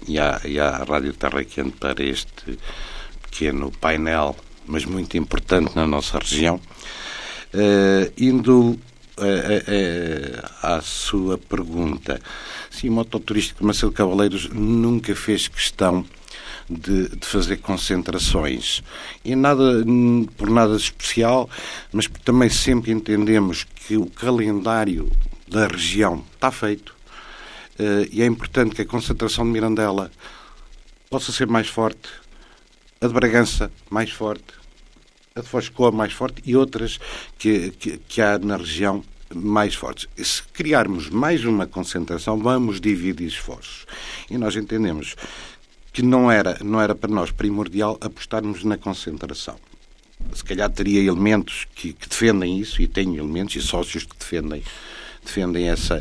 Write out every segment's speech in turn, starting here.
e à Rádio Terra Quente para este pequeno painel, mas muito importante na nossa região. Indo à sua pergunta, sim, o mototurístico de Marcelo Cavaleiros nunca fez questão de fazer concentrações, e por nada de especial, mas também sempre entendemos que o calendário da região está feito, e é importante que a concentração de Mirandela possa ser mais forte, a de Bragança mais forte, a de Foz de Coa mais forte e outras que há na região mais fortes. Se criarmos mais uma concentração, vamos dividir esforços. E nós entendemos que não era para nós primordial apostarmos na concentração. Se calhar teria elementos que defendem isso, e tenho elementos e sócios que defendem essa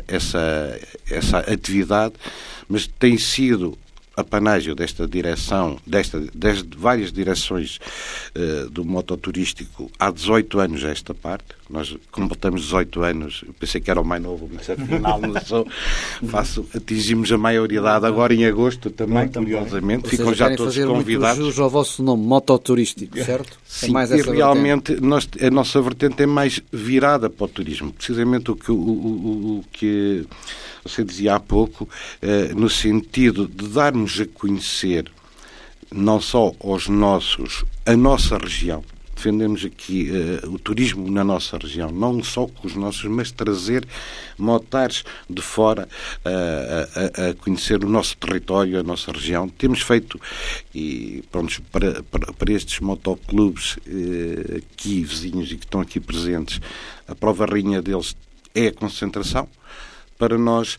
atividade, mas tem sido apanágio desta direção, das várias direções do mototurístico há 18 anos a esta parte. Nós completamos 18 anos, eu pensei que era o mais novo, mas afinal não sou. Atingimos a maioridade agora em agosto também, curiosamente. Ficam já todos convidados. Jus ao vosso nome, mototurístico, certo? Sim, mais essa realmente a nossa vertente é mais virada para o turismo. Precisamente o que você dizia há pouco, no sentido de darmos a conhecer não só a nossa região, defendemos aqui o turismo na nossa região, não só com os nossos, mas trazer motares de fora a conhecer o nosso território, a nossa região. Temos feito, e pronto, para estes motoclubes aqui vizinhos e que estão aqui presentes, a prova rainha deles é a concentração. Para nós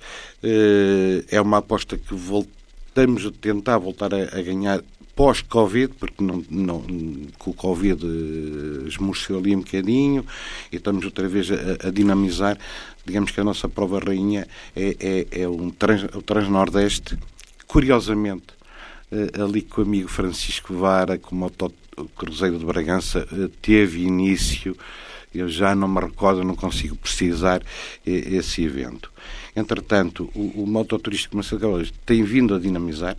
é uma aposta que voltamos a tentar voltar a ganhar pós-Covid, porque com o Covid esmorceu ali um bocadinho e estamos outra vez a dinamizar. Digamos que a nossa prova rainha é o Transnordeste. Curiosamente, ali com o amigo Francisco Vara, com o Cruzeiro de Bragança, teve início. Eu já não me recordo, não consigo precisar esse evento. Entretanto, o mototurístico Marcelo Cavaleiros tem vindo a dinamizar,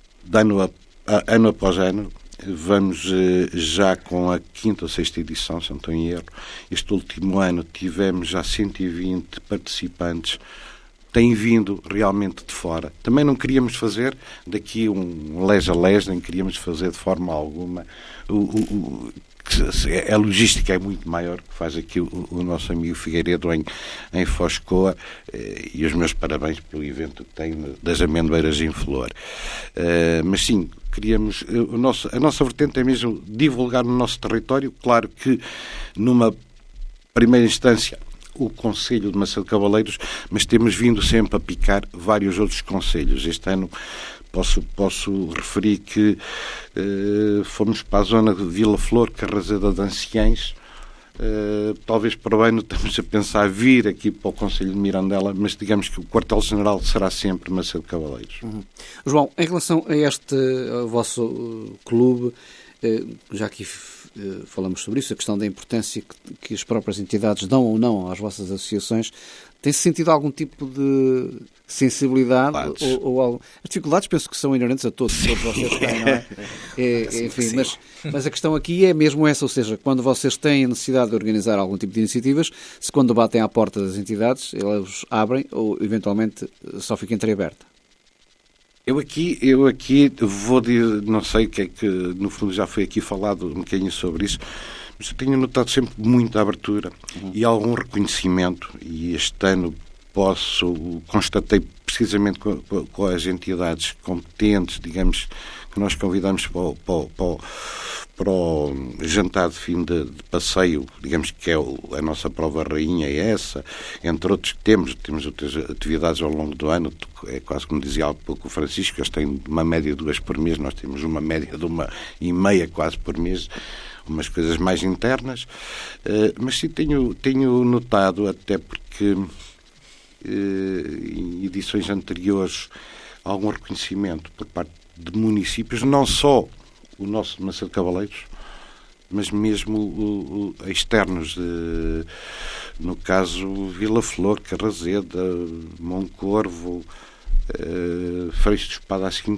ano após ano. Vamos já com a 5ª ou 6ª edição, se não estou em erro. Este último ano tivemos já 120 participantes. Tem vindo realmente de fora. Também não queríamos fazer daqui um les-a-les, nem queríamos fazer de forma alguma. A logística é muito maior, que faz aqui o nosso amigo Figueiredo em Foz de Coa, e os meus parabéns pelo evento que tem das amendoeiras em flor. Mas sim, queríamos, a nossa vertente é mesmo divulgar no nosso território. Claro que numa primeira instância o Conselho de Marcelo Cavaleiros, mas temos vindo sempre a picar vários outros concelhos. Este ano posso referir que fomos para a zona de Vila Flor, Carraseda de Anciães. Talvez para o ano estamos a pensar vir aqui para o Concelho de Mirandela, mas digamos que o quartel-general será sempre Marcelo Cavaleiros. João, em relação a este vosso clube, já aqui falamos sobre isso, a questão da importância que as próprias entidades dão ou não às vossas associações, tem-se sentido algum tipo de sensibilidade ou algo? As dificuldades penso que são inerentes a todos vocês têm, não é? Enfim, mas a questão aqui é mesmo essa, ou seja, quando vocês têm a necessidade de organizar algum tipo de iniciativas, se quando batem à porta das entidades, elas abrem ou eventualmente só fica entreaberta? Eu aqui vou dizer, não sei o que é que, no fundo já foi aqui falado um bocadinho sobre isso, mas eu tenho notado sempre muita abertura e algum reconhecimento, e este ano constatei precisamente com as entidades competentes, digamos, que nós convidamos para o jantar de fim de passeio, digamos que é a nossa prova rainha é essa, entre outros que temos outras atividades ao longo do ano, é quase como dizia há pouco o Francisco, eles têm uma média de 2 por mês, nós temos uma média de 1,5 quase por mês, umas coisas mais internas, mas sim tenho notado, até porque em edições anteriores, algum reconhecimento por parte de municípios, não só o nosso Marcelo Cavaleiros, mas mesmo externos, no caso Vila Flor, Carraseda, Moncorvo, Freixo de Espada, assim